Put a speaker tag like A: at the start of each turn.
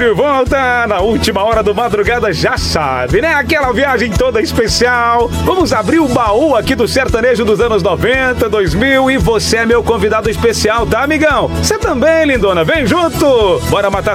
A: de volta na última hora do Madrugada, já sabe, né? Aquela viagem toda especial. Vamos abrir o baú aqui do sertanejo dos anos 90, 2000 e você é meu convidado especial, tá, amigão? Você também, lindona, vem junto! Bora matar